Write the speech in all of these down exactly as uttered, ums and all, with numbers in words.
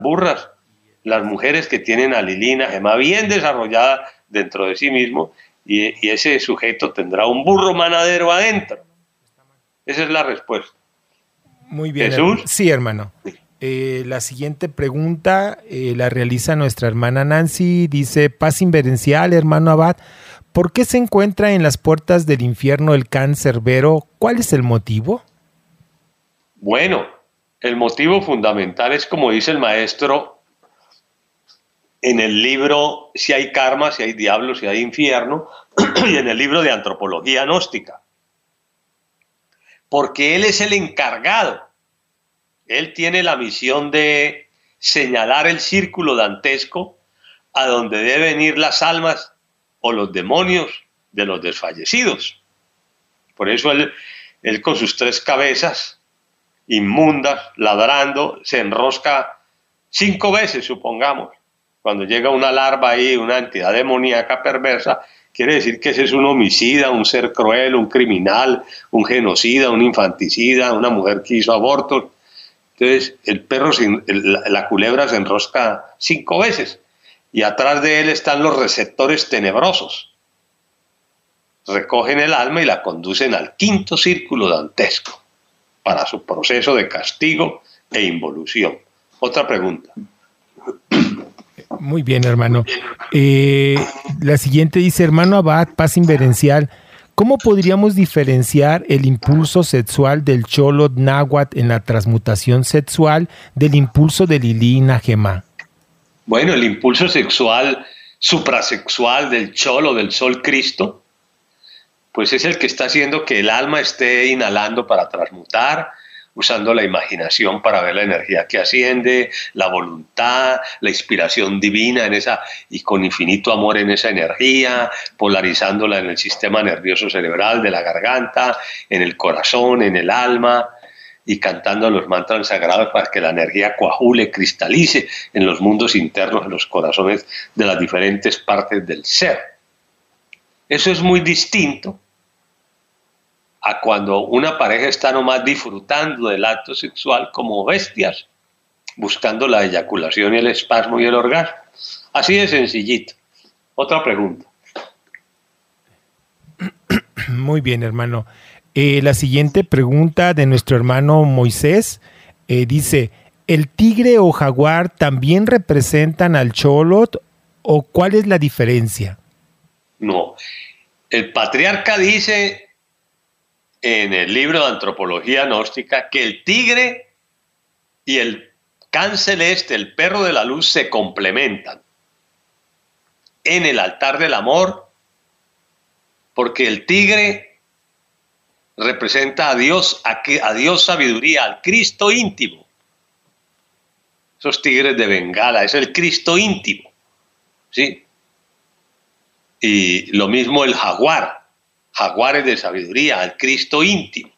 burras, las mujeres que tienen a Lilina Gemá bien desarrollada dentro de sí mismo, y, y ese sujeto tendrá un burro manadero adentro. Esa es la respuesta. Muy bien. ¿Jesús? Her- sí, hermano. Eh, la siguiente pregunta eh, la realiza nuestra hermana Nancy. Dice: paz inverencial, hermano Abad. ¿Por qué se encuentra en las puertas del infierno el can Cerbero? ¿Cuál es el motivo? Bueno, el motivo fundamental es, como dice el maestro en el libro Si hay karma, si hay diablo, si hay infierno, y en el libro de Antropología Gnóstica. Porque él es el encargado. Él tiene la misión de señalar el círculo dantesco a donde deben ir las almas o los demonios de los desfallecidos. Por eso él, él con sus tres cabezas inmundas, ladrando, se enrosca cinco veces, supongamos. Cuando llega una larva ahí, una entidad demoníaca perversa, quiere decir que ese es un homicida, un ser cruel, un criminal, un genocida, un infanticida, una mujer que hizo abortos. Entonces el perro, se, la, la culebra se enrosca cinco veces y atrás de él están los receptores tenebrosos. Recogen el alma y la conducen al quinto círculo dantesco para su proceso de castigo e involución. Otra pregunta. Muy bien, hermano. Eh, la siguiente dice: hermano Abad, paz inverencial. ¿Cómo podríamos diferenciar el impulso sexual del cholo náhuatl en la transmutación sexual del impulso de Lilina Gemá? Bueno, el impulso sexual suprasexual del cholo, del sol Cristo, pues es el que está haciendo que el alma esté inhalando para transmutar, usando la imaginación para ver la energía que asciende, la voluntad, la inspiración divina en esa, y con infinito amor en esa energía, polarizándola en el sistema nervioso cerebral de la garganta, en el corazón, en el alma, y cantando los mantras sagrados para que la energía coagule, cristalice en los mundos internos, en los corazones de las diferentes partes del ser. Eso es muy distinto a cuando una pareja está nomás disfrutando del acto sexual como bestias, buscando la eyaculación y el espasmo y el orgasmo. Así de sencillito. Otra pregunta. Muy bien, hermano. Eh, la siguiente pregunta de nuestro hermano Moisés eh, dice: ¿el tigre o jaguar también representan al cholot o cuál es la diferencia? No. El patriarca dice en el libro de Antropología Gnóstica que el tigre y el can celeste, el perro de la luz, se complementan en el altar del amor, porque el tigre representa a Dios, a, a Dios sabiduría, al Cristo íntimo. Esos tigres de Bengala, es el Cristo íntimo, ¿sí? Y lo mismo el jaguar, jaguares de sabiduría, al Cristo íntimo.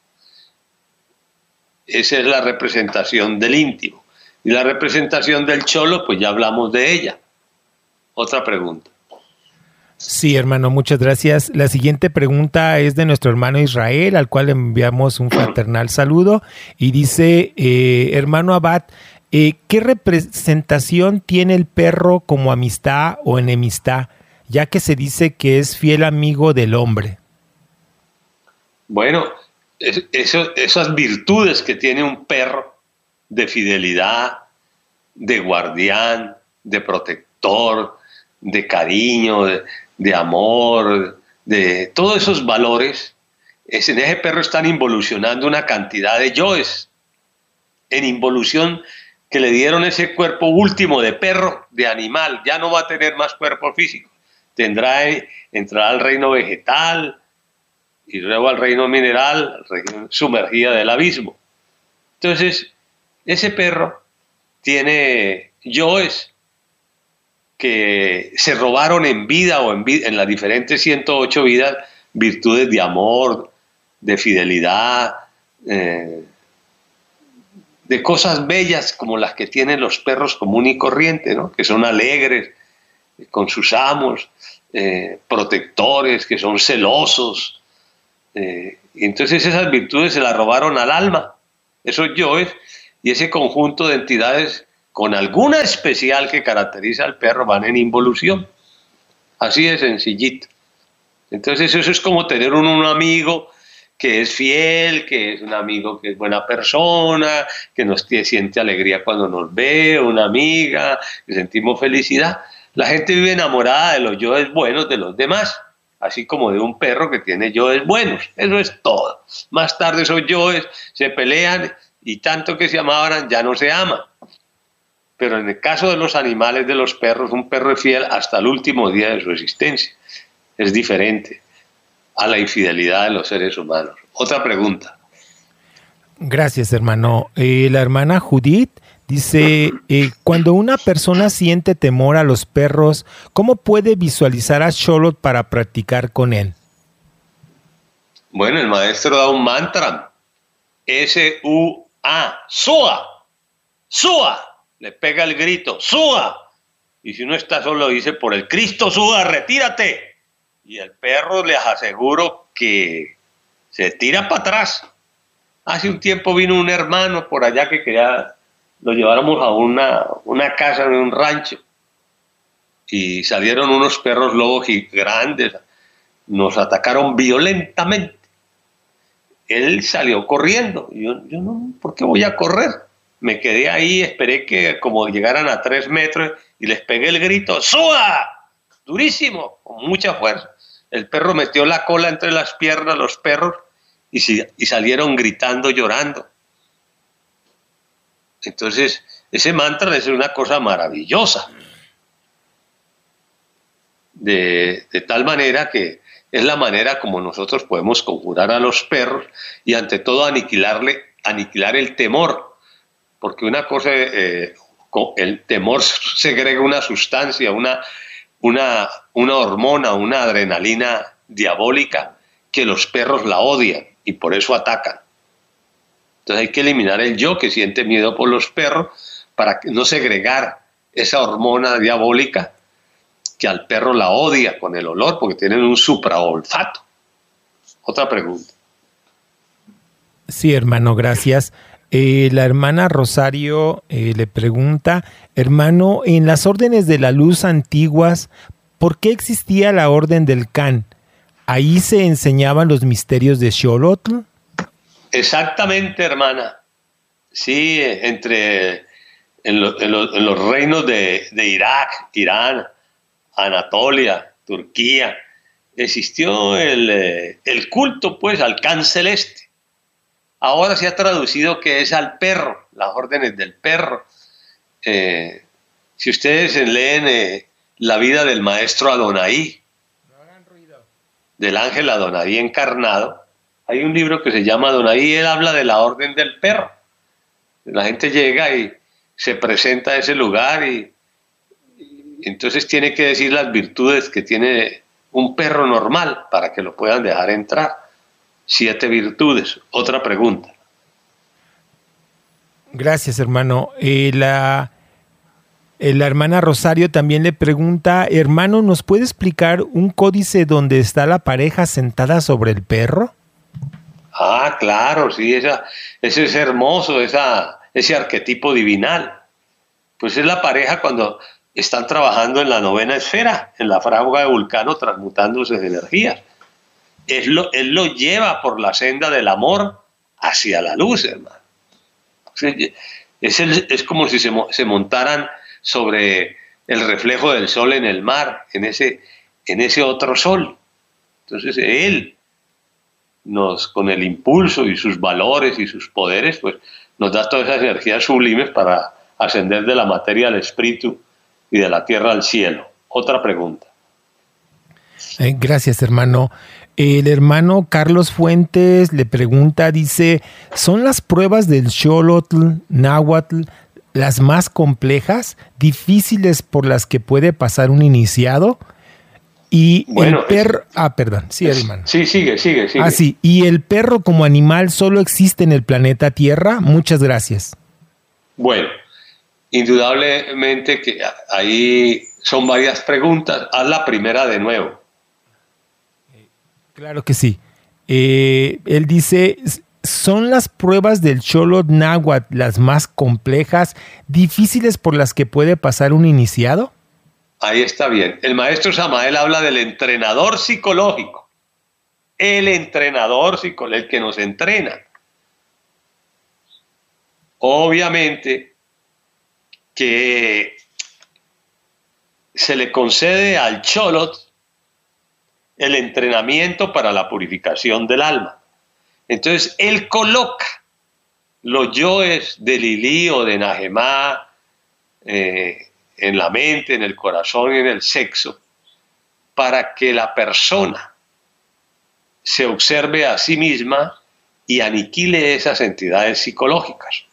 Esa es la representación del íntimo. Y la representación del cholo, pues ya hablamos de ella. Otra pregunta. Sí, hermano, muchas gracias. La siguiente pregunta es de nuestro hermano Israel, al cual le enviamos un fraternal saludo. Y dice: eh, hermano Abad, eh, ¿qué representación tiene el perro como amistad o enemistad, ya que se dice que es fiel amigo del hombre? Bueno, eso, esas virtudes que tiene un perro de fidelidad, de guardián, de protector, de cariño, de, de amor, de todos esos valores, es, en ese perro están involucionando una cantidad de yoes en involución que le dieron ese cuerpo último de perro, de animal. Ya no va a tener más cuerpo físico. Tendrá, entrará al reino vegetal y luego al reino mineral, al reino sumergida del abismo. Entonces, ese perro tiene yoes que se robaron en vida o en, vida, en las diferentes ciento ocho vidas, virtudes de amor, de fidelidad, eh, de cosas bellas como las que tienen los perros común y corriente, ¿no? Que son alegres con sus amos, eh, protectores, que son celosos. Eh, y entonces esas virtudes se las robaron al alma, esos yoes y ese conjunto de entidades con alguna especial que caracteriza al perro, van en involución. Así de sencillito. Entonces eso es como tener un, un amigo que es fiel, que es un amigo que es buena persona, que nos siente alegría cuando nos ve, una amiga, que sentimos felicidad. La gente vive enamorada de los yoes buenos de los demás, así como de un perro que tiene yoes buenos. Eso es todo. Más tarde esos yoes se pelean y tanto que se amaban ya no se aman. Pero en el caso de los animales, de los perros, un perro es fiel hasta el último día de su existencia. Es diferente a la infidelidad de los seres humanos. Otra pregunta. Gracias, hermano. Eh, la hermana Judith dice, eh, cuando una persona siente temor a los perros, ¿cómo puede visualizar a Xolotl para practicar con él? Bueno, el maestro da un mantra. S U A. Sua. Sua. Le pega el grito. Sua. Y si uno está solo dice, por el Cristo Sua, retírate. Y el perro, les aseguro que se tira para atrás. Hace un tiempo vino un hermano por allá que quería, lo lleváramos a una, una casa de un rancho. Y salieron unos perros lobos grandes, nos atacaron violentamente. Él salió corriendo. Y yo, yo no, ¿por qué voy a correr? Me quedé ahí, esperé que como llegaran a tres metros y les pegué el grito, ¡Sua! Durísimo, con mucha fuerza. El perro metió la cola entre las piernas, los perros, y, si, y salieron gritando, llorando. Entonces, ese mantra es una cosa maravillosa. De, de tal manera que es la manera como nosotros podemos conjurar a los perros y ante todo aniquilarle, aniquilar el temor. Porque una cosa, eh, el temor segrega una sustancia, una... Una, una hormona, una adrenalina diabólica que los perros la odian y por eso atacan. Entonces hay que eliminar el yo que siente miedo por los perros para no segregar esa hormona diabólica que al perro la odia con el olor porque tienen un supraolfato. Otra pregunta. Sí, hermano, gracias. Eh, la hermana Rosario eh, le pregunta, hermano, en las órdenes de la luz antiguas, ¿por qué existía la orden del Can? ¿Ahí se enseñaban los misterios de Xolotl? Exactamente, hermana. Sí, entre en, lo, en, lo, en los reinos de, de Irak, Irán, Anatolia, Turquía, existió el, el culto pues al Can celeste. Ahora se ha traducido que es al perro, las órdenes del perro. Eh, si ustedes leen eh, la vida del maestro Adonai, no hagan ruido, del ángel Adonai encarnado, hay un libro que se llama Adonai y él habla de la orden del perro. La gente llega y se presenta a ese lugar y, y entonces tiene que decir las virtudes que tiene un perro normal para que lo puedan dejar entrar. Siete virtudes. Otra pregunta. Gracias, hermano. Eh, la, eh, la hermana Rosario también le pregunta, hermano, ¿nos puede explicar un códice donde está la pareja sentada sobre el perro? Ah, claro, sí, esa, ese es hermoso, esa, ese arquetipo divinal. Pues es la pareja cuando están trabajando en la novena esfera, en la fragua de Vulcano, transmutándose de energías. Él lo, él lo lleva por la senda del amor hacia la luz, hermano. Es, el, es como si se, se montaran sobre el reflejo del sol en el mar, en ese, en ese otro sol. Entonces él, nos, con el impulso y sus valores y sus poderes, pues nos da todas esas energías sublimes para ascender de la materia al espíritu y de la tierra al cielo. Otra pregunta. Eh, gracias, hermano. El hermano Carlos Fuentes le pregunta, dice, ¿son las pruebas del Xolotl, Náhuatl, las más complejas, difíciles por las que puede pasar un iniciado? Y bueno, el perro... Es, ah, perdón, sí, es, hermano. Sí, sigue, sigue, sigue. Ah, sí, ¿y el perro como animal solo existe en el planeta Tierra? Muchas gracias. Bueno, indudablemente que ahí son varias preguntas. Haz la primera de nuevo. Claro que sí. Eh, él dice, ¿son las pruebas del Xolotl náhuatl las más complejas, difíciles por las que puede pasar un iniciado? Ahí está bien. El maestro Samael habla del entrenador psicológico. El entrenador psicológico, el que nos entrena. Obviamente que se le concede al Xolotl el entrenamiento para la purificación del alma. Entonces, él coloca los yoes de Lili o de Najemá eh, en la mente, en el corazón y en el sexo, para que la persona se observe a sí misma y aniquile esas entidades psicológicas.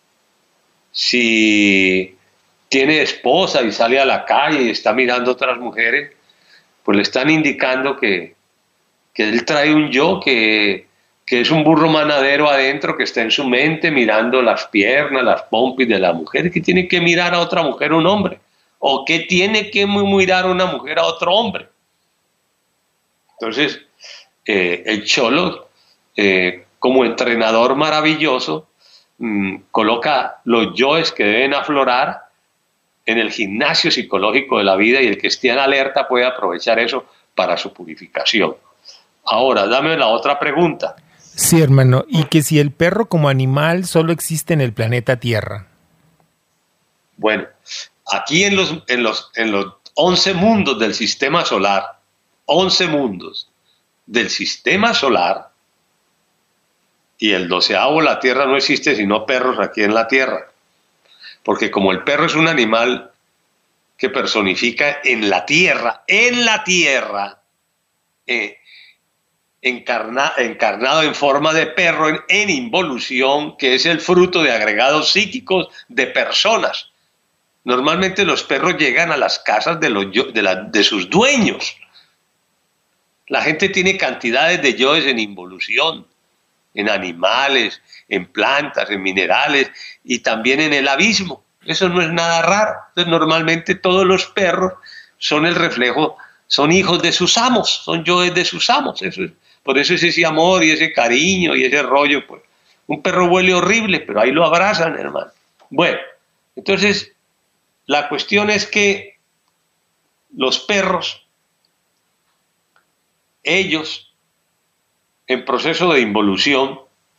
Si tiene esposa y sale a la calle y está mirando a otras mujeres, pues le están indicando que, que él trae un yo que, que es un burro manadero adentro, que está en su mente mirando las piernas, las pompis de la mujer, que tiene que mirar a otra mujer un hombre, o que tiene que mirar a una mujer a otro hombre. Entonces, eh, el Xolotl, eh, como entrenador maravilloso, mmm, coloca los yoes que deben aflorar en el gimnasio psicológico de la vida, y el que esté en alerta puede aprovechar eso para su purificación. Ahora, dame la otra pregunta. Sí, hermano, y que si el perro como animal solo existe en el planeta Tierra. Bueno, aquí en los, en los, en los once mundos del sistema solar, once mundos del sistema solar, y el doceavo, la Tierra, no existe sino perros aquí en la Tierra. Porque como el perro es un animal que personifica en la tierra, en la tierra, eh, encarna, encarnado en forma de perro, en, en involución, que es el fruto de agregados psíquicos de personas. Normalmente los perros llegan a las casas de, los, de, la, de sus dueños. La gente tiene cantidades de yoes en involución, en animales, en plantas, en minerales y también en el abismo. Eso no es nada raro. Entonces, normalmente todos los perros son el reflejo, son hijos de sus amos, son yoes de sus amos. Eso es, por eso es ese amor y ese cariño y ese rollo. Pues. Un perro huele horrible, pero ahí lo abrazan, hermano. Bueno, entonces la cuestión es que los perros, ellos, en proceso de involución,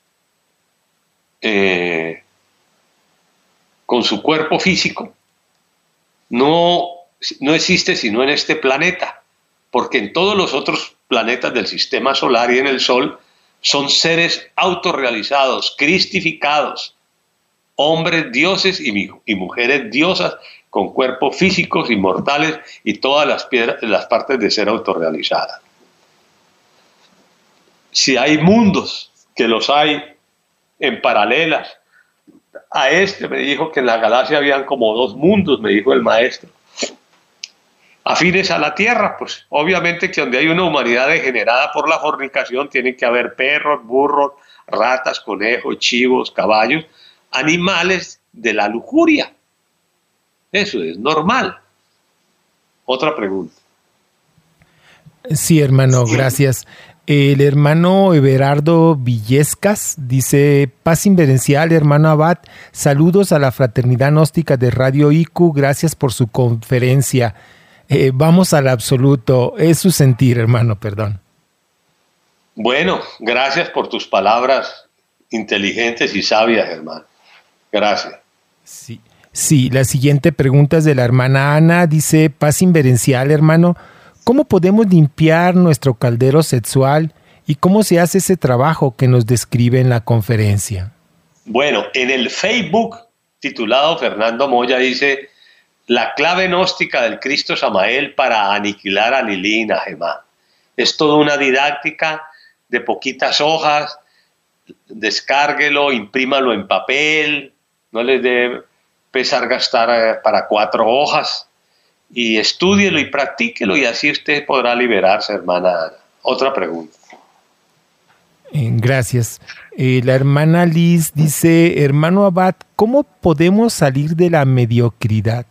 Eh, con su cuerpo físico, no, no existe sino en este planeta, porque en todos los otros planetas del sistema solar y en el Sol son seres autorrealizados, cristificados, hombres dioses y, y mujeres diosas con cuerpos físicos inmortales y todas las, piedras, las partes de ser autorrealizadas. Si hay mundos, que los hay en paralelas a este, me dijo que en la galaxia habían como dos mundos, me dijo el maestro, afines a la Tierra, pues obviamente que donde hay una humanidad degenerada por la fornicación tiene que haber perros, burros, ratas, conejos, chivos, caballos, animales de la lujuria. Eso es normal. Otra pregunta. Sí, hermano, gracias. El hermano Everardo Villescas dice: paz inverencial, hermano Abad, saludos a la fraternidad gnóstica de Radio I Q, gracias por su conferencia. Eh, vamos al absoluto, es su sentir, hermano, perdón. Bueno, gracias por tus palabras inteligentes y sabias, hermano. Gracias. Sí, sí, la siguiente pregunta es de la hermana Ana, dice: paz inverencial, hermano, ¿cómo podemos limpiar nuestro caldero sexual y cómo se hace ese trabajo que nos describe en la conferencia? Bueno, en el Facebook titulado Fernando Moya dice: la clave gnóstica del Cristo Samael para aniquilar a Lili y Najemá. Es toda una didáctica de poquitas hojas, descárguelo, imprímalo en papel, no les debe pesar gastar para cuatro hojas. Y estúdielo y practíquelo y así usted podrá liberarse, hermana Ana. Otra pregunta. Eh, gracias. Eh, la hermana Liz dice: hermano Abad, ¿cómo podemos salir de la mediocridad?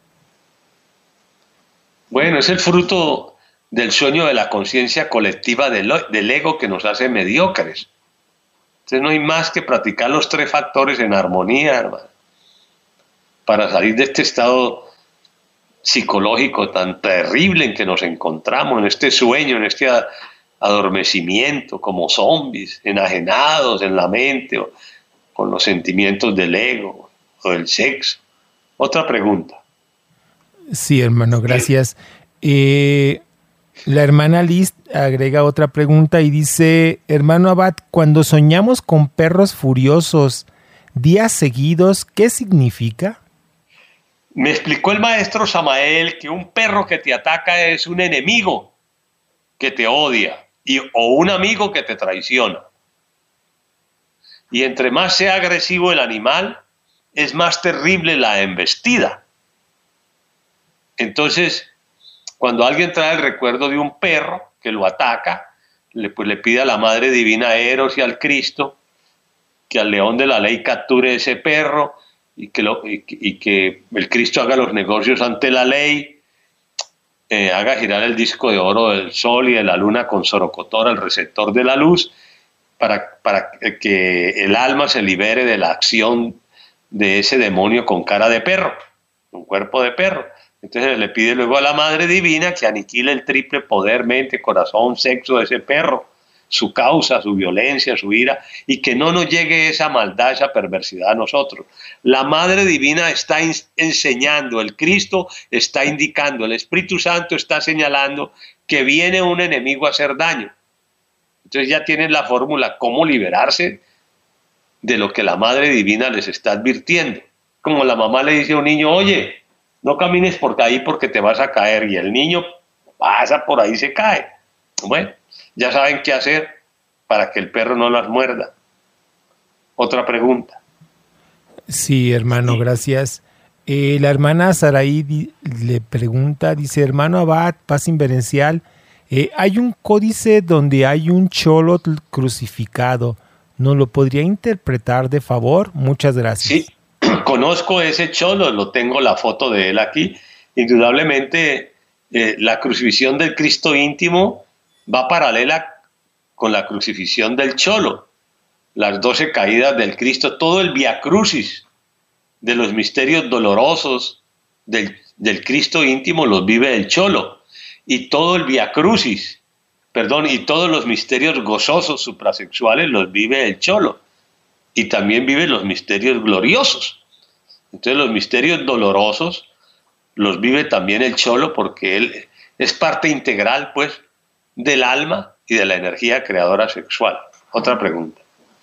Bueno, es el fruto del sueño de la conciencia colectiva del, del ego que nos hace mediocres. Entonces no hay más que practicar los tres factores en armonía, hermano, para salir de este estado psicológico tan terrible en que nos encontramos, en este sueño, en este adormecimiento, como zombies, enajenados en la mente, o con los sentimientos del ego o del sexo. Otra pregunta. Sí, hermano, gracias. Eh, la hermana Liz agrega otra pregunta y dice, hermano Abad, cuando soñamos con perros furiosos días seguidos, ¿qué significa? Me explicó el maestro Samael que un perro que te ataca es un enemigo que te odia y, o un amigo que te traiciona. Y entre más sea agresivo el animal, es más terrible la embestida. Entonces, cuando alguien trae el recuerdo de un perro que lo ataca, le, pues le pide a la Madre Divina Eros y al Cristo que al león de la ley capture ese perro y que, lo, y, y que el Cristo haga los negocios ante la ley, eh, haga girar el disco de oro del sol y de la luna con Sorocotor, el receptor de la luz, para, para que el alma se libere de la acción de ese demonio con cara de perro, un cuerpo de perro. Entonces le pide luego a la Madre Divina que aniquile el triple poder, mente, corazón, sexo de ese perro, su causa, su violencia, su ira, y que no nos llegue esa maldad, esa perversidad a nosotros. La Madre Divina está enseñando, el Cristo está indicando, el Espíritu Santo está señalando que viene un enemigo a hacer daño. Entonces ya tienen la fórmula, cómo liberarse de lo que la Madre Divina les está advirtiendo. Como la mamá le dice a un niño, oye, no camines por ahí porque te vas a caer, y el niño pasa por ahí y se cae. Bueno, ya saben qué hacer para que el perro no las muerda. Otra pregunta. Sí, hermano, sí. Gracias. Eh, la hermana Saraí di, le pregunta, dice, hermano Abad, paz inverencial, eh, hay un códice donde hay un cholotl crucificado. ¿Nos lo podría interpretar de favor? Muchas gracias. Sí. Conozco ese cholo, lo tengo la foto de él aquí. Indudablemente, eh, la crucifixión del Cristo íntimo va paralela con la crucifixión del cholo. Las doce caídas del Cristo, todo el Via Crucis de los misterios dolorosos del, del Cristo íntimo los vive el cholo. Y todo el Via Crucis, perdón, y todos los misterios gozosos suprasexuales los vive el cholo. Y también vive los misterios gloriosos. Entonces los misterios dolorosos los vive también el cholo, porque él es parte integral, pues, del alma y de la energía creadora sexual. Otra pregunta.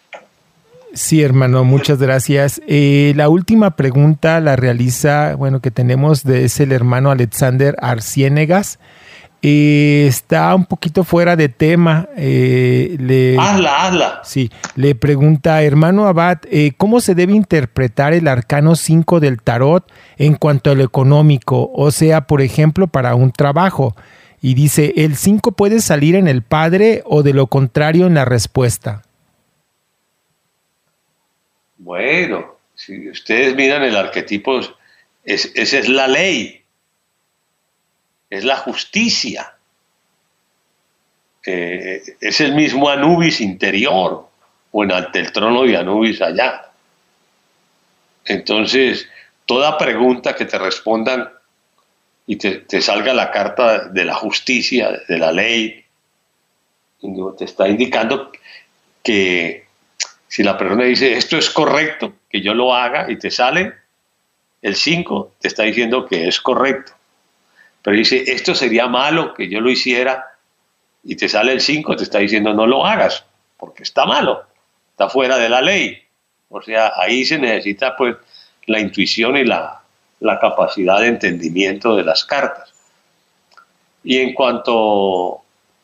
Sí, hermano, muchas gracias. Eh, la última pregunta la realiza, bueno, que tenemos de, es el hermano Alexander Arciénegas. Eh, está un poquito fuera de tema. Eh, le, hazla, hazla. Sí, le pregunta, hermano Abad, eh, ¿cómo se debe interpretar el arcano cinco del tarot en cuanto a lo económico? O sea, por ejemplo, para un trabajo. Y dice, ¿el cinco puede salir en el padre o de lo contrario en la respuesta? Bueno, si ustedes miran el arquetipo, es, esa es la ley. Es la justicia, eh, es el mismo Anubis interior, o en ante el trono de Anubis allá. Entonces, toda pregunta que te respondan y te, te salga la carta de la justicia, de la ley, te está indicando que si la persona dice, esto es correcto, que yo lo haga, y te sale el cinco, te está diciendo que es correcto. Pero dice, esto sería malo que yo lo hiciera, y te sale el cinco, te está diciendo no lo hagas, porque está malo, está fuera de la ley. O sea, ahí se necesita pues la intuición y la, la capacidad de entendimiento de las cartas. Y en cuanto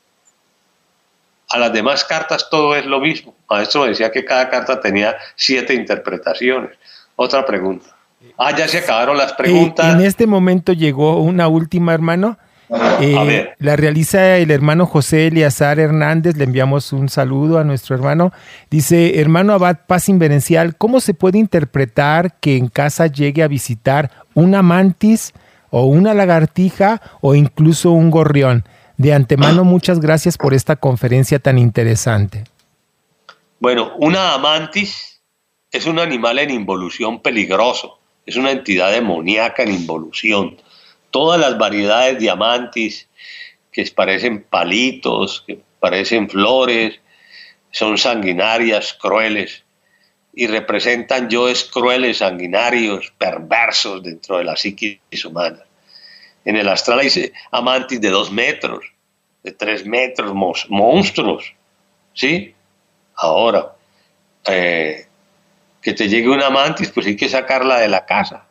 a las demás cartas, todo es lo mismo. Maestro me decía que cada carta tenía siete interpretaciones. Otra pregunta. Ah, ya se acabaron las preguntas. Eh, en este momento llegó una última, hermano. Eh, a ver. La realiza el hermano José Eliazar Hernández. Le enviamos un saludo a nuestro hermano. Dice, hermano Abad, paz inverencial, ¿cómo se puede interpretar que en casa llegue a visitar una mantis o una lagartija o incluso un gorrión? De antemano, muchas gracias por esta conferencia tan interesante. Bueno, una amantis es un animal en involución peligroso, es una entidad demoníaca en involución. Todas las variedades de amantis que parecen palitos, que parecen flores, son sanguinarias, crueles, y representan yoes crueles, sanguinarios, perversos dentro de la psiquis humana. En el astral hay amantis de dos metros, de tres metros, monstruos, ¿sí? Ahora, eh, que te llegue una amantis, pues hay que sacarla de la casa.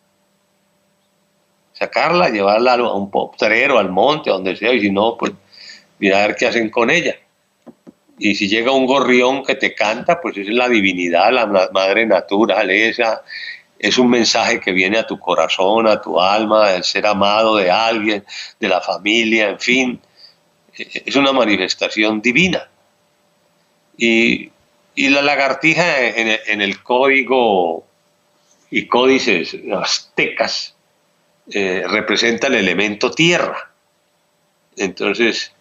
Sacarla, llevarla a un potrero, al monte, a donde sea, y si no, pues mira a ver qué hacen con ella. Y si llega un gorrión que te canta, pues es la divinidad, la madre naturaleza, es un mensaje que viene a tu corazón, a tu alma, el ser amado de alguien, de la familia, en fin, es una manifestación divina. Y, y la lagartija en el, en el código y códices aztecas eh, representa el elemento tierra. Entonces,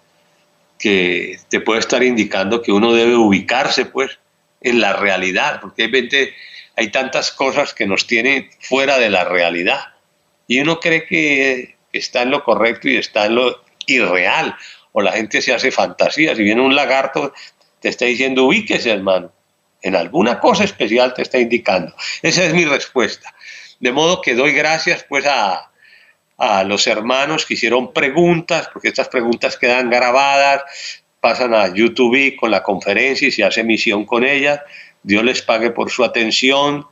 que te puede estar indicando que uno debe ubicarse pues en la realidad, porque hay, veinte, hay tantas cosas que nos tienen fuera de la realidad y uno cree que está en lo correcto y está en lo irreal, o la gente se hace fantasías. Si viene un lagarto te está diciendo ubíquese, hermano, en alguna cosa especial te está indicando. Esa es mi respuesta, de modo que doy gracias pues a a los hermanos que hicieron preguntas, porque estas preguntas quedan grabadas, pasan a YouTube con la conferencia y se hace emisión con ellas. Dios les pague por su atención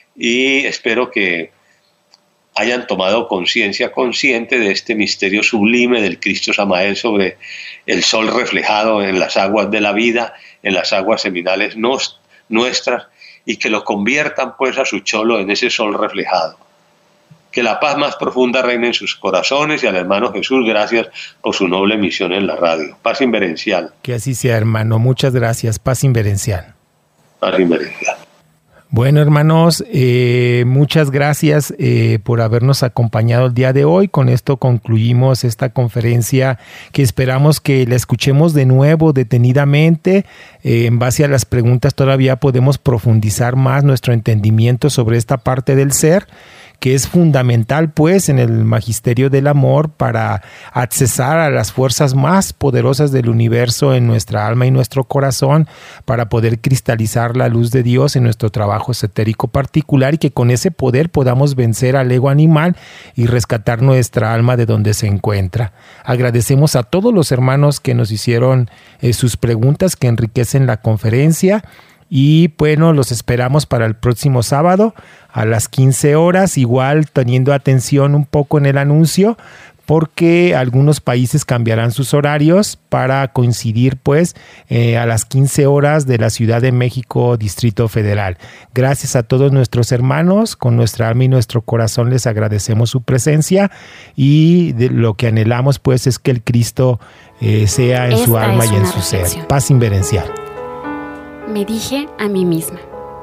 y espero que hayan tomado conciencia consciente de este misterio sublime del Cristo Samael sobre el sol reflejado en las aguas de la vida, en las aguas seminales nos, nuestras, y que lo conviertan pues a su cholo en ese sol reflejado. Que la paz más profunda reine en sus corazones, y al hermano Jesús, gracias por su noble misión en la radio. Paz inverencial. Que así sea, hermano. Muchas gracias. Paz inverencial. Paz inverencial. Bueno, hermanos, eh, muchas gracias eh, por habernos acompañado el día de hoy. Con esto concluimos esta conferencia que esperamos que la escuchemos de nuevo detenidamente. Eh, en base a las preguntas todavía podemos profundizar más nuestro entendimiento sobre esta parte del ser, que es fundamental pues en el magisterio del amor para accesar a las fuerzas más poderosas del universo en nuestra alma y nuestro corazón, para poder cristalizar la luz de Dios en nuestro trabajo esotérico particular, y que con ese poder podamos vencer al ego animal y rescatar nuestra alma de donde se encuentra. Agradecemos a todos los hermanos que nos hicieron eh, sus preguntas que enriquecen la conferencia. Y bueno, los esperamos para el próximo sábado a las quince horas, igual teniendo atención un poco en el anuncio, porque algunos países cambiarán sus horarios para coincidir pues eh, a las quince horas de la Ciudad de México, Distrito Federal. Gracias a todos nuestros hermanos, con nuestra alma y nuestro corazón les agradecemos su presencia, y de lo que anhelamos pues es que el Cristo eh, sea en Esta su alma y en su reflexión. Ser. Paz inverencial. Me dije a mí misma.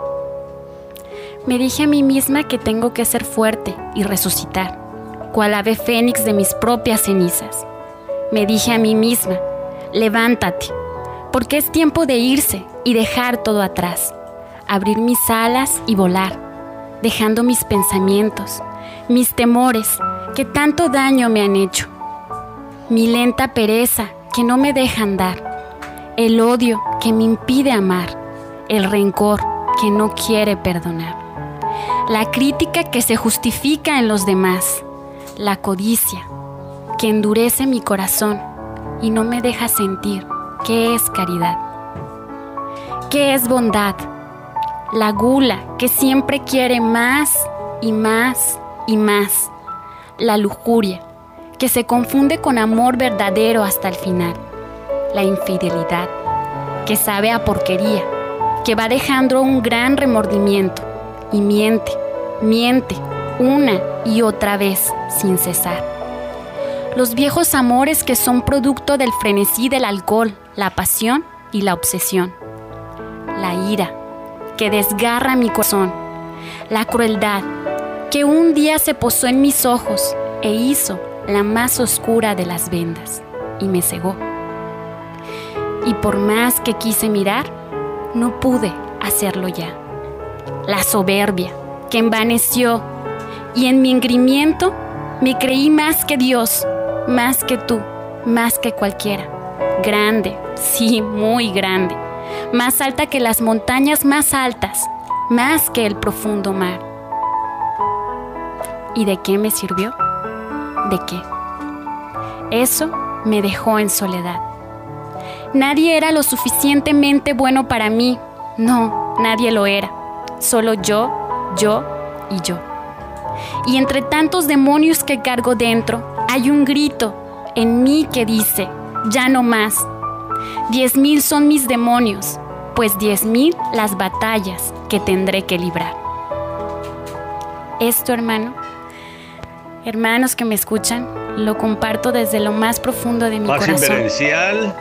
Me dije a mí misma que tengo que ser fuerte y resucitar, cual ave fénix de mis propias cenizas. Me dije a mí misma, levántate, porque es tiempo de irse y dejar todo atrás, abrir mis alas y volar, dejando mis pensamientos, mis temores que tanto daño me han hecho, mi lenta pereza que no me deja andar, el odio que me impide amar, el rencor que no quiere perdonar, la crítica que se justifica en los demás, la codicia que endurece mi corazón y no me deja sentir qué es caridad, qué es bondad, la gula que siempre quiere más y más y más, la lujuria que se confunde con amor verdadero hasta el final, la infidelidad que sabe a porquería, que va dejando un gran remordimiento y miente, miente una y otra vez sin cesar. Los viejos amores que son producto del frenesí del alcohol, la pasión y la obsesión. La ira que desgarra mi corazón, la crueldad que un día se posó en mis ojos e hizo la más oscura de las vendas y me cegó. Y por más que quise mirar, no pude hacerlo ya. La soberbia que envaneció, y en mi engrimiento me creí más que Dios, más que tú, más que cualquiera. Grande, sí, muy grande, más alta que las montañas más altas, más que el profundo mar. ¿Y de qué me sirvió? ¿De qué? Eso me dejó en soledad. Nadie era lo suficientemente bueno para mí. No, nadie lo era. Solo yo, yo y yo. Y entre tantos demonios que cargo dentro, hay un grito en mí que dice, ya no más. Diez mil son mis demonios, pues diez mil las batallas que tendré que librar. Esto, hermano, hermanos que me escuchan, lo comparto desde lo más profundo de mi Paz corazón. inverencial,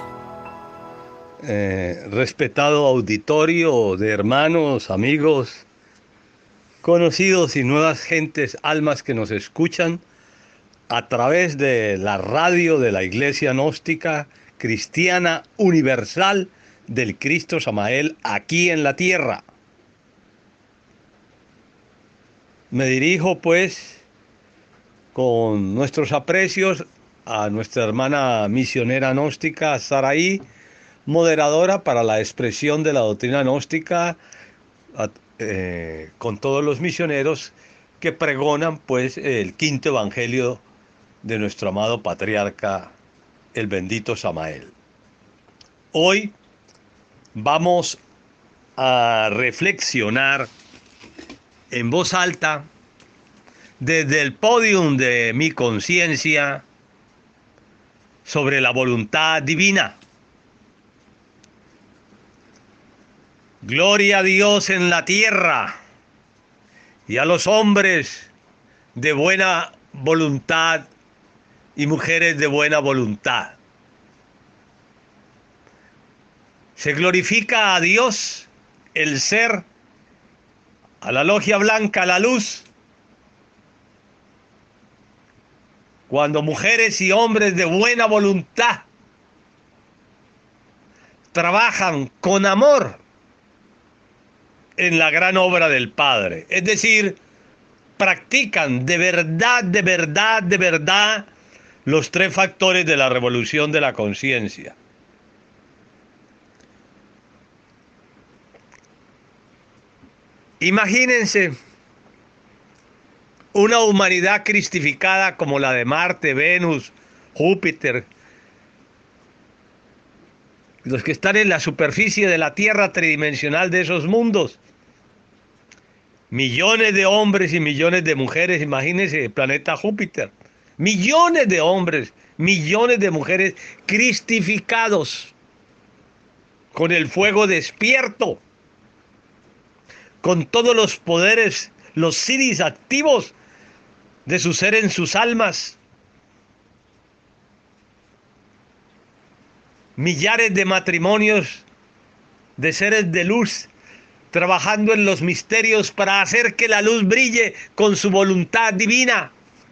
eh, respetado auditorio de hermanos, amigos, conocidos y nuevas gentes, almas que nos escuchan a través de la radio de la Iglesia Gnóstica Cristiana Universal del Cristo Samael aquí en la tierra. Me dirijo pues con nuestros aprecios a nuestra hermana misionera gnóstica Saraí, moderadora para la expresión de la doctrina gnóstica a, eh, con todos los misioneros que pregonan pues el quinto evangelio de nuestro amado patriarca, el bendito Samael. Hoy vamos a reflexionar en voz alta desde el podium de mi conciencia sobre la voluntad divina. Gloria a Dios en la tierra y a los hombres de buena voluntad y mujeres de buena voluntad. Se glorifica a Dios, el ser, a la logia blanca, la luz, cuando mujeres y hombres de buena voluntad trabajan con amor en la gran obra del Padre. Es decir, practican de verdad, de verdad, de verdad los tres factores de la revolución de la conciencia. Imagínense una humanidad cristificada como la de Marte, Venus, Júpiter, los que están en la superficie de la Tierra tridimensional de esos mundos. Millones de hombres y millones de mujeres, imagínense el planeta Júpiter. Millones de hombres, millones de mujeres cristificados, con el fuego despierto, con todos los poderes, los siris activos de su ser en sus almas. Millares de matrimonios de seres de luz trabajando en los misterios para hacer que la luz brille con su voluntad divina.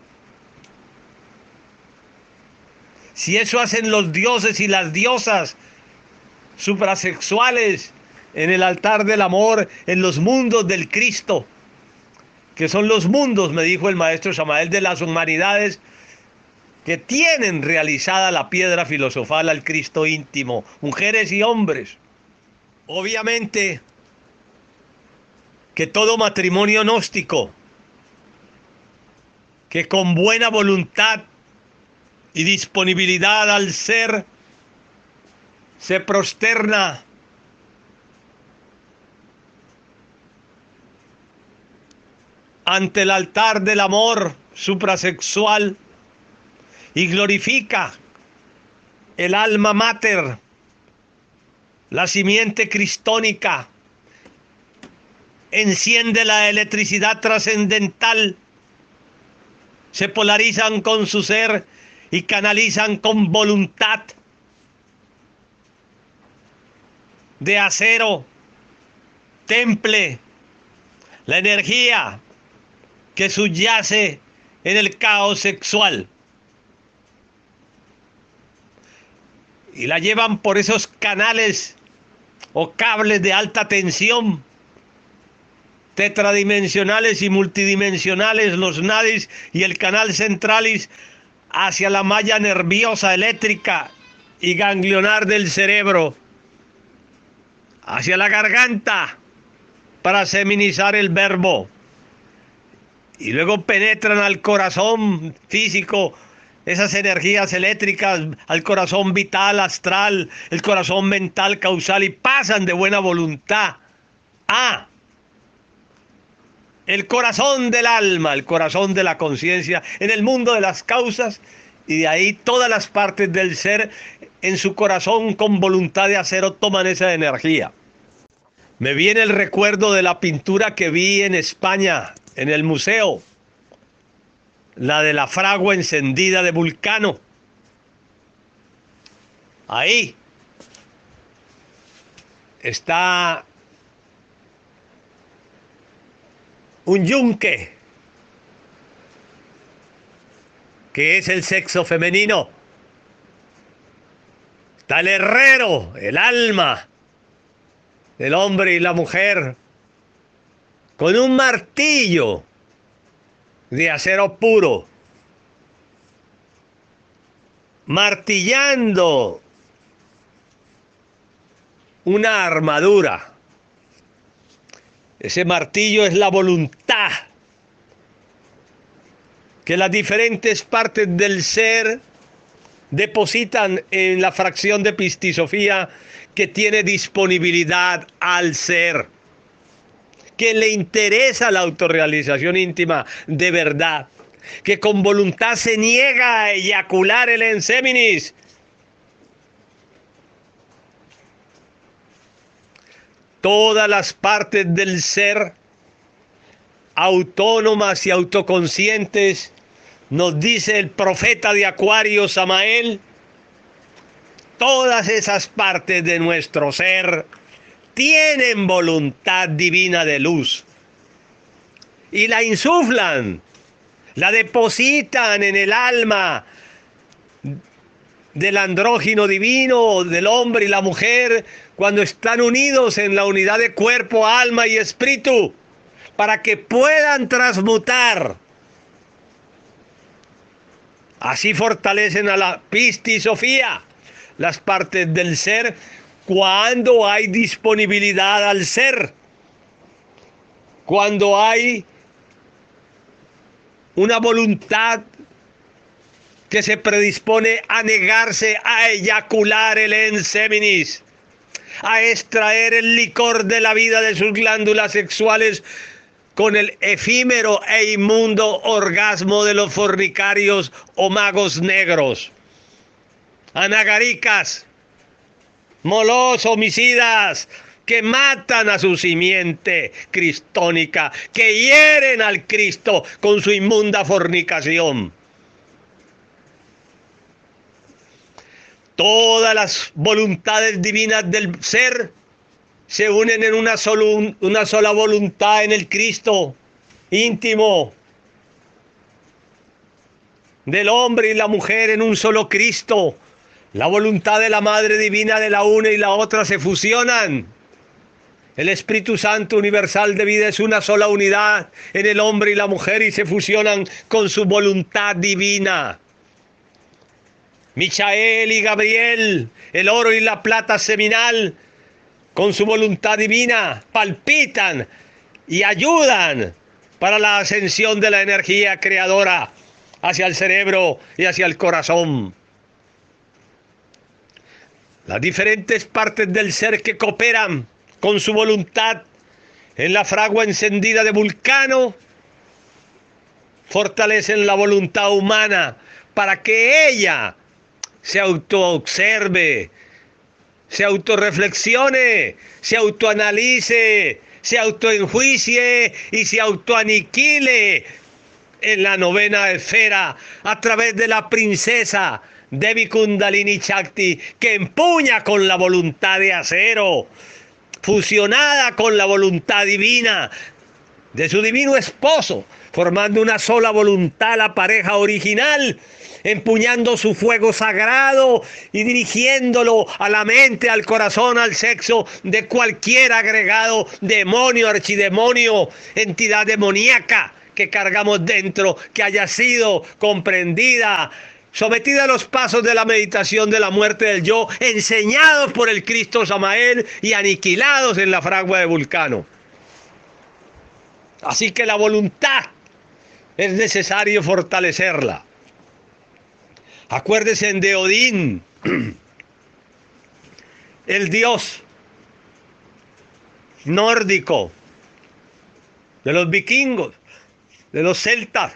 Si eso hacen los dioses y las diosas suprasexuales en el altar del amor, en los mundos del Cristo, que son los mundos, me dijo el maestro Samael, de las humanidades que tienen realizada la piedra filosofal al Cristo íntimo, mujeres y hombres. Obviamente que todo matrimonio gnóstico que con buena voluntad y disponibilidad al ser se prosterna ante el altar del amor suprasexual y glorifica el alma mater, la simiente cristónica, enciende la electricidad trascendental, se polarizan con su ser y canalizan con voluntad de acero, temple la energía que subyace en el caos sexual y la llevan por esos canales o cables de alta tensión, tetradimensionales y multidimensionales, los nadis y el canal centralis, hacia la malla nerviosa, eléctrica y ganglionar del cerebro, hacia la garganta, para seminizar el verbo, y luego penetran al corazón físico, esas energías eléctricas, al corazón vital, astral, el corazón mental, causal, y pasan de buena voluntad a el corazón del alma, el corazón de la conciencia, en el mundo de las causas, y de ahí todas las partes del ser en su corazón con voluntad de acero toman esa energía. Me viene el recuerdo de la pintura que vi en España, en el museo, la de la fragua encendida de Vulcano. Ahí está un yunque, que es el sexo femenino. Está el herrero, el alma del hombre y la mujer, con un martillo de acero puro, martillando una armadura. Ese martillo es la voluntad que las diferentes partes del ser depositan en la fracción de Pistisofía, que tiene disponibilidad al ser, que le interesa la autorrealización íntima de verdad, que con voluntad se niega a eyacular el enseminis. Todas las partes del ser, autónomas y autoconscientes, nos dice el profeta de Acuario, Samael, todas esas partes de nuestro ser tienen voluntad divina de luz y la insuflan, la depositan en el alma del andrógino divino, del hombre y la mujer, cuando están unidos en la unidad de cuerpo, alma y espíritu, para que puedan transmutar. Así fortalecen a la Pistisofía las partes del ser cuando hay disponibilidad al ser, cuando hay una voluntad que se predispone a negarse a eyacular el enseminis, a extraer el licor de la vida de sus glándulas sexuales con el efímero e inmundo orgasmo de los fornicarios o magos negros, anagaricas, molos homicidas, que matan a su simiente cristónica, que hieren al Cristo con su inmunda fornicación. Todas las voluntades divinas del ser se unen en una, solo, una sola voluntad en el Cristo íntimo del hombre y la mujer, en un solo Cristo. La voluntad de la Madre Divina de la una y la otra se fusionan. El Espíritu Santo universal de vida es una sola unidad en el hombre y la mujer y se fusionan con su voluntad divina. Michael y Gabriel, el oro y la plata seminal, con su voluntad divina, palpitan y ayudan para la ascensión de la energía creadora hacia el cerebro y hacia el corazón. Las diferentes partes del ser que cooperan con su voluntad en la fragua encendida de Vulcano fortalecen la voluntad humana para que ella se autoobserve, se autorreflexione, se autoanalice, se autoenjuicie y se autoaniquile en la novena esfera a través de la princesa Devi Kundalini Shakti, que empuña con la voluntad de acero, fusionada con la voluntad divina de su divino esposo, formando una sola voluntad la pareja original, empuñando su fuego sagrado y dirigiéndolo a la mente, al corazón, al sexo de cualquier agregado, demonio, archidemonio, entidad demoníaca que cargamos dentro, que haya sido comprendida, sometida a los pasos de la meditación de la muerte del yo, enseñados por el Cristo Samael y aniquilados en la fragua de Vulcano. Así que la voluntad es necesario fortalecerla. Acuérdese de Odín, el dios nórdico, de los vikingos, de los celtas,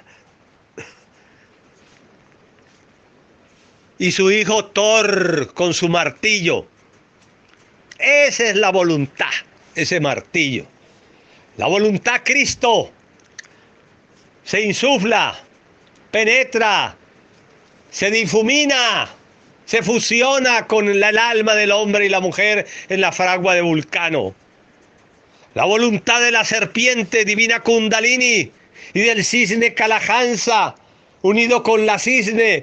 y su hijo Thor con su martillo. Esa es la voluntad, ese martillo. La voluntad Cristo se insufla, penetra, se difumina, se fusiona con el alma del hombre y la mujer en la fragua de Vulcano. La voluntad de la serpiente divina Kundalini y del cisne Kalahansa, unido con la cisne,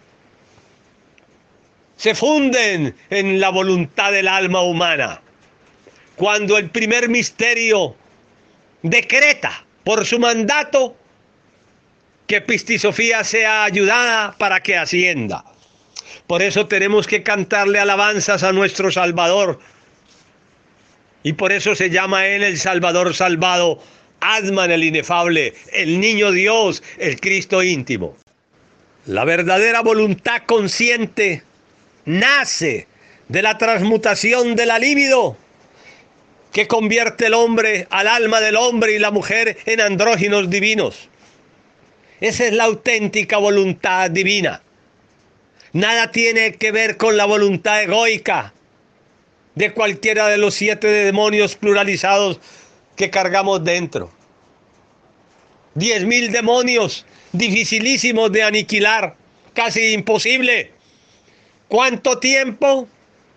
se funden en la voluntad del alma humana. Cuando el primer misterio decreta por su mandato que Pistisofía sea ayudada para que ascienda. Por eso tenemos que cantarle alabanzas a nuestro Salvador. Y por eso se llama Él el Salvador salvado, Atman el inefable, el niño Dios, el Cristo íntimo. La verdadera voluntad consciente nace de la transmutación de la libido, que convierte el hombre, al alma del hombre y la mujer en andróginos divinos. Esa es la auténtica voluntad divina. Nada tiene que ver con la voluntad egoica de cualquiera de los siete demonios pluralizados que cargamos dentro. Diez mil demonios dificilísimos de aniquilar, casi imposible. ¿Cuánto tiempo?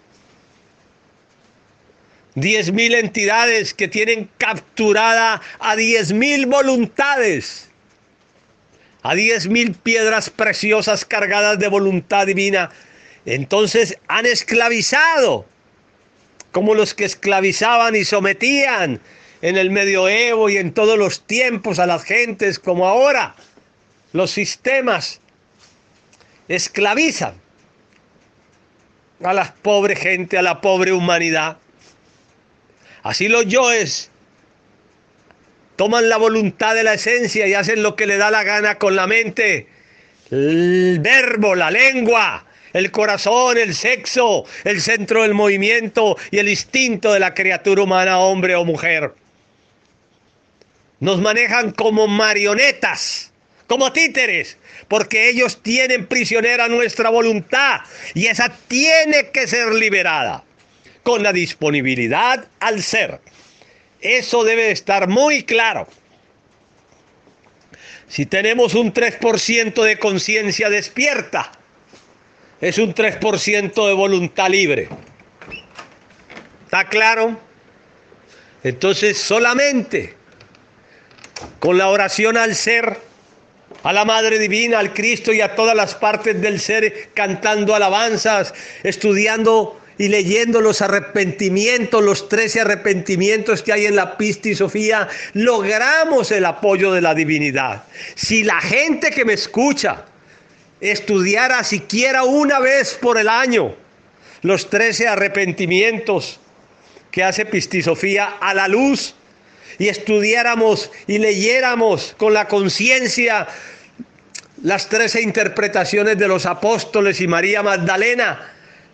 Diez mil entidades que tienen capturada a diez mil voluntades, a diez mil piedras preciosas cargadas de voluntad divina. Entonces han esclavizado, como los que esclavizaban y sometían en el medioevo y en todos los tiempos a las gentes, como ahora los sistemas esclavizan a la pobre gente, a la pobre humanidad. Así los yoes toman la voluntad de la esencia y hacen lo que le da la gana con la mente, el verbo, la lengua, el corazón, el sexo, el centro del movimiento y el instinto de la criatura humana, hombre o mujer. Nos manejan como marionetas, como títeres, porque ellos tienen prisionera nuestra voluntad y esa tiene que ser liberada con la disponibilidad al ser. Eso debe estar muy claro. Si tenemos un tres por ciento de conciencia despierta, es un tres por ciento de voluntad libre. ¿Está claro? Entonces solamente con la oración al ser, a la Madre Divina, al Cristo y a todas las partes del ser, cantando alabanzas, estudiando y leyendo los arrepentimientos, los trece arrepentimientos que hay en la Pistisofía, logramos el apoyo de la divinidad. Si la gente que me escucha estudiara siquiera una vez por el año los trece arrepentimientos que hace Pistisofía a la luz, y estudiáramos y leyéramos con la conciencia las trece interpretaciones de los apóstoles y María Magdalena,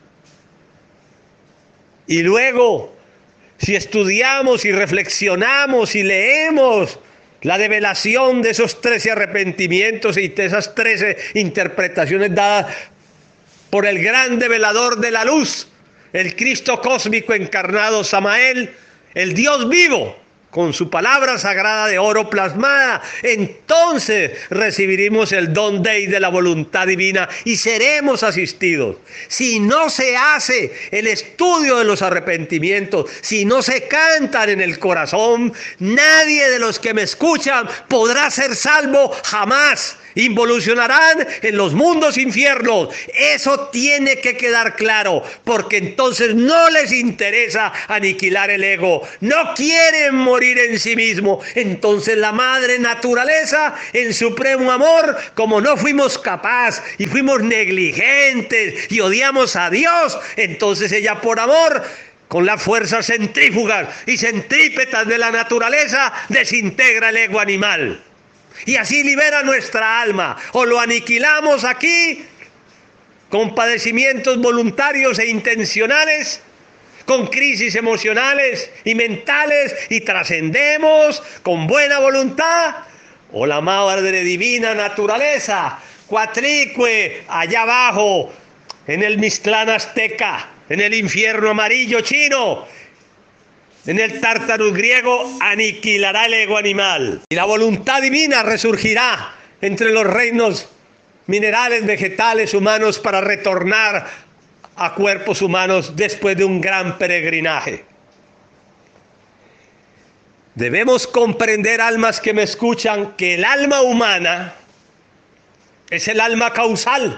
y luego si estudiamos y reflexionamos y leemos la develación de esos trece arrepentimientos y de esas trece interpretaciones dadas por el gran develador de la luz, el Cristo cósmico encarnado Samael, el Dios vivo, con su palabra sagrada de oro plasmada, entonces recibiremos el don dei de la voluntad divina y seremos asistidos. Si no se hace el estudio de los arrepentimientos, si no se cantan en el corazón, nadie de los que me escuchan podrá ser salvo jamás. Involucionarán en los mundos infiernos. Eso tiene que quedar claro, porque entonces no les interesa aniquilar el ego, no quieren morir en sí mismo. Entonces la madre naturaleza, en supremo amor, como no fuimos capaces y fuimos negligentes y odiamos a Dios, entonces ella por amor, con las fuerzas centrífugas y centrípetas de la naturaleza, desintegra el ego animal. Y así libera nuestra alma. O lo aniquilamos aquí con padecimientos voluntarios e intencionales, con crisis emocionales y mentales, y trascendemos con buena voluntad, o la madre divina naturaleza, cuatlicue, allá abajo, en el Mixtlán azteca, en el infierno amarillo chino, en el Tártarus griego, aniquilará el ego animal. Y la voluntad divina resurgirá entre los reinos minerales, vegetales, humanos, para retornar a cuerpos humanos después de un gran peregrinaje. Debemos comprender, almas que me escuchan, que el alma humana es el alma causal.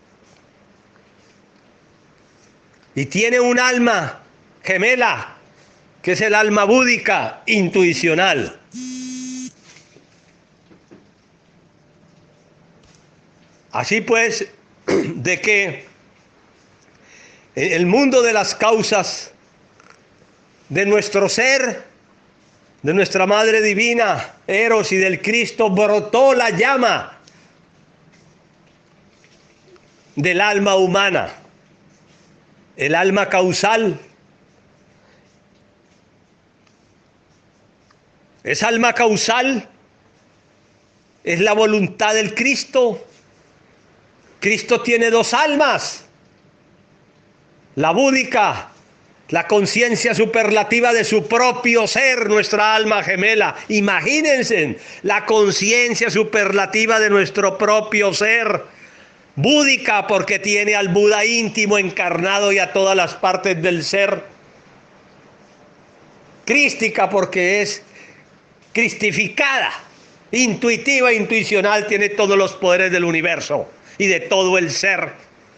Y tiene un alma gemela, que es el alma búdica, intuicional. Así pues, de que en el mundo de las causas de nuestro ser, de nuestra Madre Divina, Eros, y del Cristo, brotó la llama del alma humana, el alma causal. Esa alma causal es la voluntad del Cristo. Cristo tiene dos almas: la búdica, la conciencia superlativa de su propio ser, nuestra alma gemela. Imagínense, la conciencia superlativa de nuestro propio ser. Búdica porque tiene al Buda íntimo encarnado y a todas las partes del ser. Crística porque es cristificada, intuitiva, intuicional, tiene todos los poderes del universo y de todo el ser.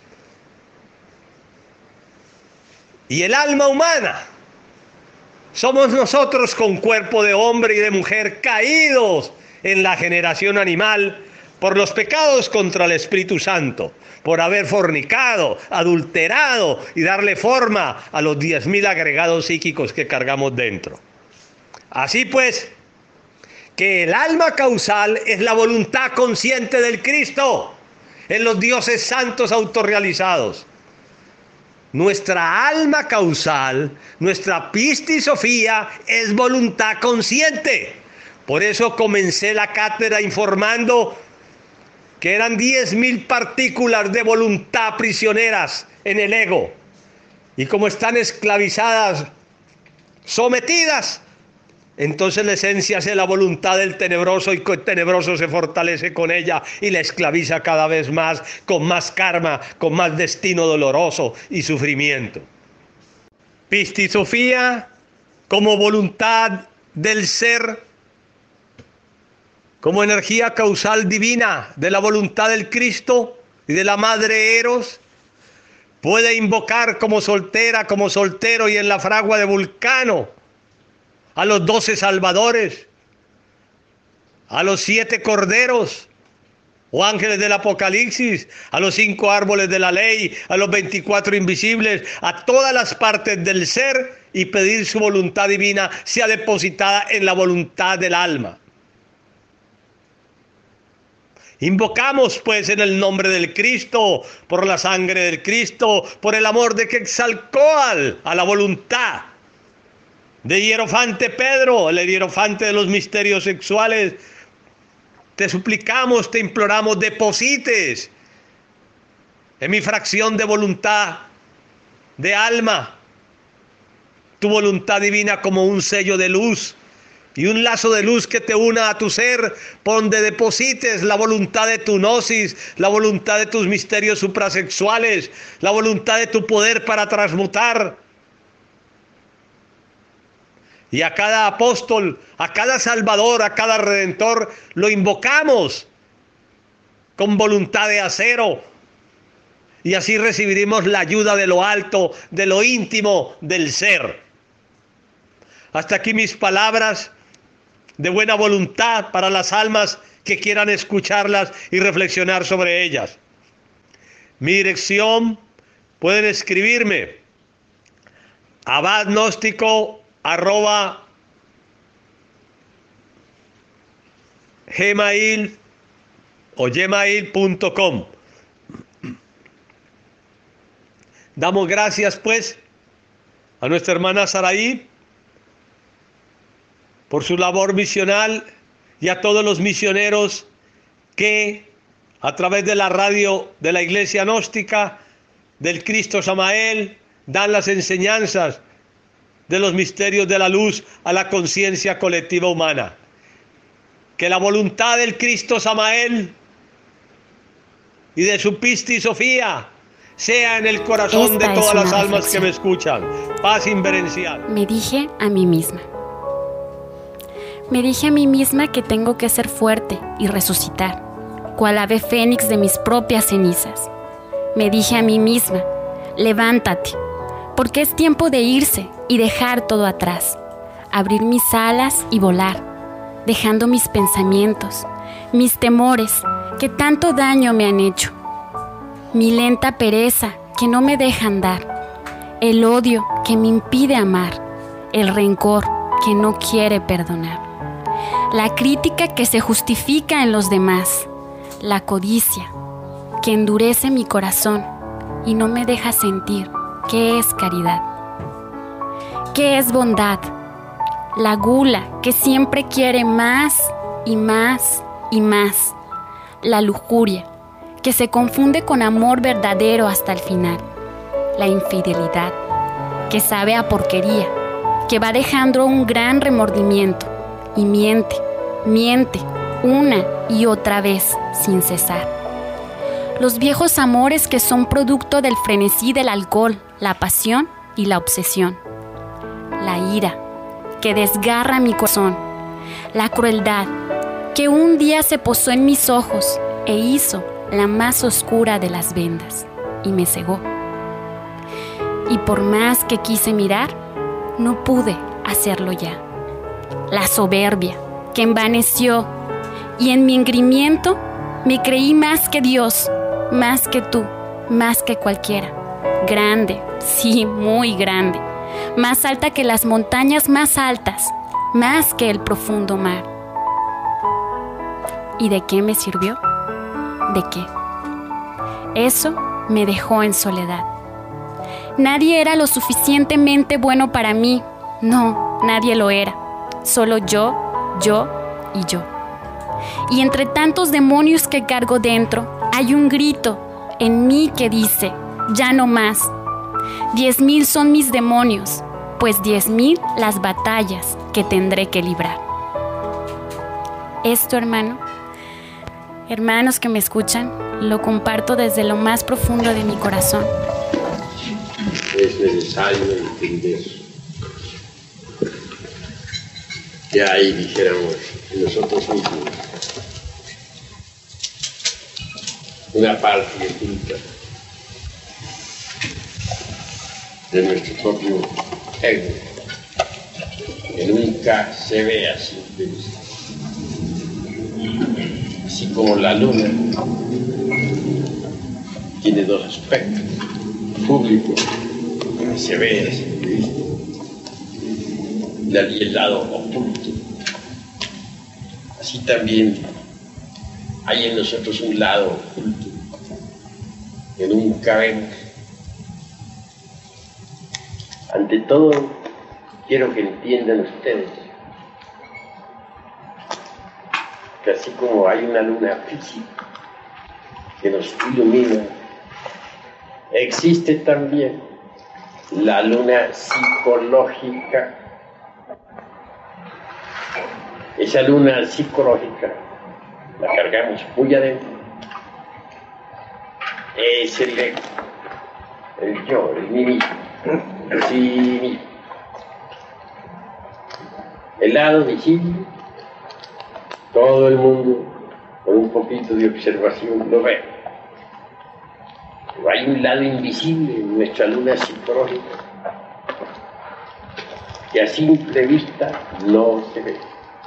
Y el alma humana somos nosotros, con cuerpo de hombre y de mujer, caídos en la generación animal por los pecados contra el Espíritu Santo, por haber fornicado, adulterado y darle forma a los diez mil agregados psíquicos que cargamos dentro. Así pues, que el alma causal es la voluntad consciente del Cristo en los dioses santos autorrealizados. Nuestra alma causal, nuestra Pistis Sofía, es voluntad consciente. Por eso comencé la cátedra informando que eran diez mil partículas de voluntad prisioneras en el ego. Y como están esclavizadas, sometidas, entonces la esencia es la voluntad del tenebroso, y el tenebroso se fortalece con ella y la esclaviza cada vez más, con más karma, con más destino doloroso y sufrimiento. Pistis Sofía como voluntad del ser, como energía causal divina de la voluntad del Cristo y de la Madre Eros, puede invocar como soltera, como soltero y en la fragua de Vulcano a los doce salvadores, a los siete corderos o ángeles del Apocalipsis, a los cinco árboles de la ley, a los veinticuatro invisibles, a todas las partes del ser, y pedir su voluntad divina sea depositada en la voluntad del alma. Invocamos pues en el nombre del Cristo, por la sangre del Cristo, por el amor de Quetzalcóatl, a la voluntad de Hierofante Pedro, el hierofante de los misterios sexuales. Te suplicamos, te imploramos, deposites en mi fracción de voluntad, de alma, tu voluntad divina como un sello de luz, y un lazo de luz que te una a tu ser, donde deposites la voluntad de tu gnosis, la voluntad de tus misterios suprasexuales, la voluntad de tu poder para transmutar. Y a cada apóstol, a cada salvador, a cada redentor, lo invocamos con voluntad de acero. Y así recibiremos la ayuda de lo alto, de lo íntimo del ser. Hasta aquí mis palabras de buena voluntad para las almas que quieran escucharlas y reflexionar sobre ellas. Mi dirección, pueden escribirme abadgnóstico arroba gmail o gmail punto com. Damos gracias pues a nuestra hermana Saraí por su labor misional y a todos los misioneros que a través de la radio de la Iglesia Gnóstica del Cristo Samael dan las enseñanzas de los misterios de la luz a la conciencia colectiva humana. Que la voluntad del Cristo Samael y de su Pisti Sofía sea en el corazón Esta de todas las almas reflexión. que me escuchan. Paz inverencial. Me dije a mí misma. Me dije a mí misma que tengo que ser fuerte y resucitar, cual ave fénix de mis propias cenizas. Me dije a mí misma, levántate, porque es tiempo de irse y dejar todo atrás, abrir mis alas y volar, dejando mis pensamientos, mis temores que tanto daño me han hecho, mi lenta pereza que no me deja andar, el odio que me impide amar, el rencor que no quiere perdonar, la crítica que se justifica en los demás, la codicia que endurece mi corazón y no me deja sentir qué es caridad, qué es bondad, la gula que siempre quiere más y más y más, la lujuria que se confunde con amor verdadero hasta el final, la infidelidad que sabe a porquería, que va dejando un gran remordimiento y miente, miente una y otra vez sin cesar. Los viejos amores que son producto del frenesí del alcohol, la pasión y la obsesión. La ira que desgarra mi corazón. La crueldad que un día se posó en mis ojos e hizo la más oscura de las vendas y me cegó. Y por más que quise mirar, no pude hacerlo ya. La soberbia que envaneció y en mi engrimiento me creí más que Dios, más que tú, más que cualquiera. Grande, sí, muy grande. Más alta que las montañas más altas, más que el profundo mar. ¿Y de qué me sirvió? ¿De qué? Eso me dejó en soledad. Nadie era lo suficientemente bueno para mí. No, nadie lo era. Solo yo, yo y yo. Y entre tantos demonios que cargo dentro, hay un grito en mí que dice, ya no más. Diez mil son mis demonios, pues diez mil las batallas que tendré que librar. Esto, hermano, hermanos que me escuchan, lo comparto desde lo más profundo de mi corazón. Es necesario entender. Ya ahí dijéramos nosotros mismos una parte oculta de nuestro propio ego, que nunca se ve a simple vista. Así como la luna tiene dos aspectos, público, que se ve a simple vista, y el lado oculto. Así también hay en nosotros un lado oculto que nunca vemos. Ante todo, quiero que entiendan ustedes que así como hay una luna física que nos ilumina, existe también la luna psicológica esa luna psicológica la cargamos muy adentro. Es el ego, el yo, el mí mismo, el sí mismo. El lado visible, todo el mundo con un poquito de observación lo ve. Pero hay un lado invisible en nuestra luna psicológica que a simple vista no se ve.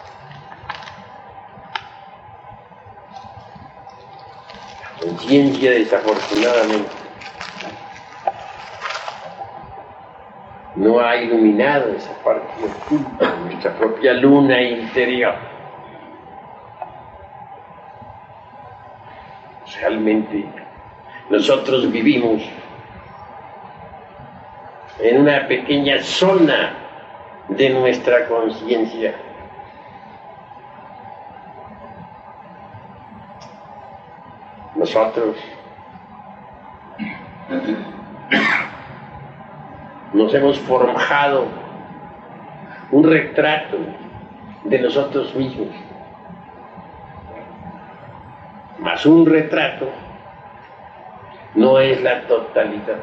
La conciencia, desafortunadamente, no ha iluminado esa parte oculta de nuestra propia luna interior. Realmente nosotros vivimos en una pequeña zona de nuestra conciencia. Nosotros nos hemos forjado un retrato de nosotros mismos, mas un retrato no es la totalidad.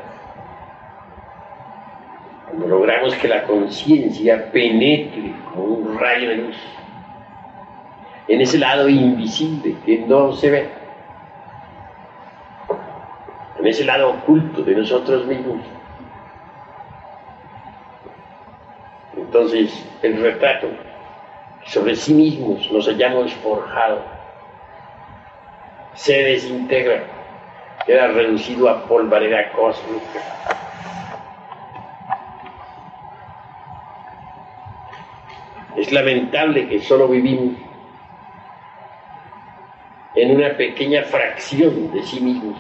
Cuando logramos que la conciencia penetre como un rayo de luz en ese lado invisible que no se ve, en ese lado oculto de nosotros mismos, entonces el retrato sobre sí mismos nos hayamos forjado se desintegra, queda reducido a polvareda cósmica. Es lamentable que solo vivimos en una pequeña fracción de sí mismos.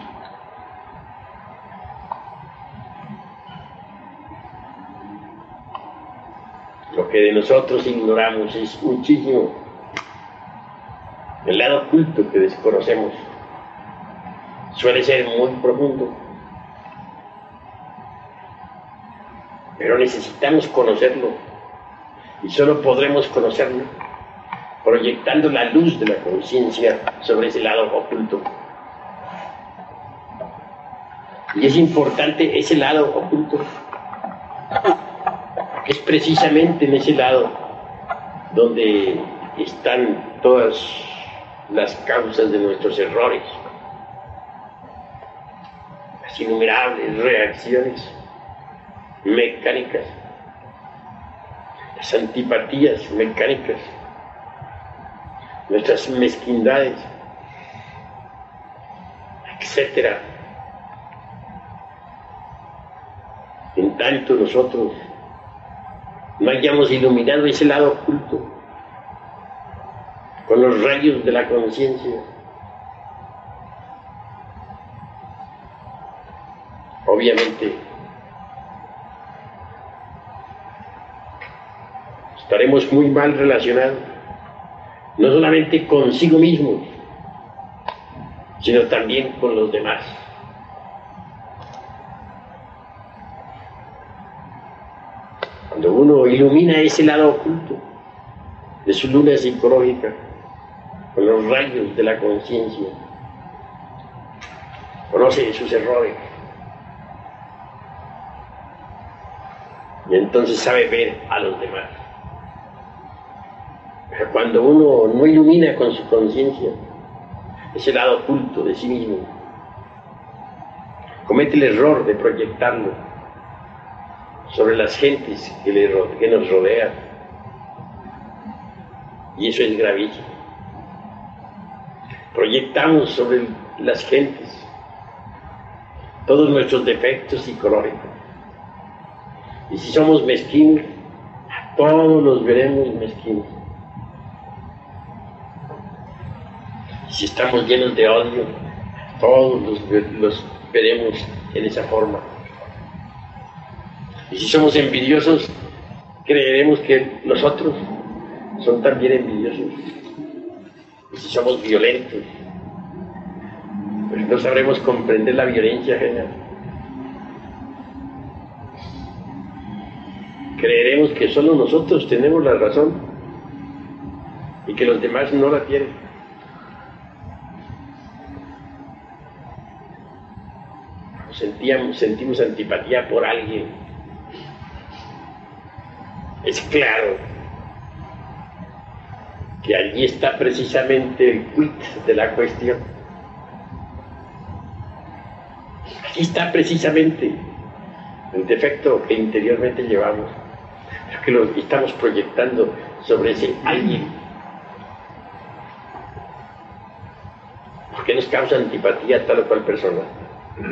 Lo que de nosotros ignoramos es muchísimo. El lado oculto que desconocemos suele ser muy profundo, pero necesitamos conocerlo, y solo podremos conocerlo proyectando la luz de la conciencia sobre ese lado oculto. Y es importante ese lado oculto, porque es precisamente en ese lado donde están todas las causas de nuestros errores, las innumerables reacciones mecánicas, las antipatías mecánicas, nuestras mezquindades, etcétera. En tanto nosotros no hayamos iluminado ese lado oculto con los rayos de la conciencia, obviamente estaremos muy mal relacionados, no solamente consigo mismos, sino también con los demás. Cuando uno ilumina ese lado oculto de su luna psicológica con los rayos de la conciencia, conoce sus errores y entonces sabe ver a los demás. Pero cuando uno no ilumina con su conciencia ese lado oculto de sí mismo, comete el error de proyectarlo sobre las gentes que, le, que nos rodean, y eso es gravísimo. Proyectamos sobre las gentes todos nuestros defectos psicológicos, y si somos mezquinos, todos los veremos mezquinos. Y si estamos llenos de odio, todos los, los veremos en esa forma. Y si somos envidiosos, creeremos que los otros son también envidiosos. Y si somos violentos, pues no sabremos comprender la violencia ajena. Creeremos que solo nosotros tenemos la razón y que los demás no la tienen. Sentíamos, sentimos antipatía por alguien. Es claro que allí está precisamente el quid de la cuestión. Allí está precisamente el defecto que interiormente llevamos, pero que lo estamos proyectando sobre ese alguien. ¿Por qué nos causa antipatía tal o cual persona?